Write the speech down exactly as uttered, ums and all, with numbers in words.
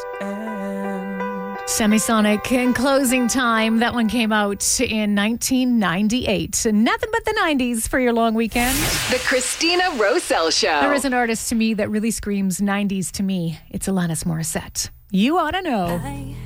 end. Semisonic in Closing Time. That one came out in nineteen ninety-eight. Nothing but the nineties for your long weekend. The Christina Roselle Show. There is an artist to me that really screams nineties to me. It's Alanis Morissette. You ought to know. I